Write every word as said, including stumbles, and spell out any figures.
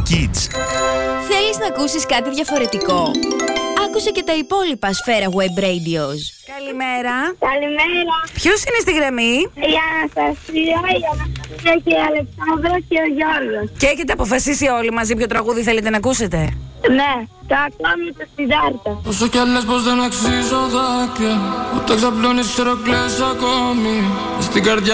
Kids. Θέλεις να ακούσεις κάτι διαφορετικό? Άκουσε και τα υπόλοιπα Σφαίρα Web Radios. Καλημέρα. Καλημέρα. Ποιος είναι στη γραμμή? Η Αναστασία, η Αναστασία και η Αλεξάνδρα και ο Γιώργος. Και έχετε αποφασίσει όλοι μαζί ποιο τραγούδι θέλετε να ακούσετε? Ναι, το ακόμη το Συντάρτα. Όσο κι αν λες πως δεν αξίζω δάκρυα, ούτε ξαπλώνεις ξέρω κλαις ακόμη. Στην καρδιά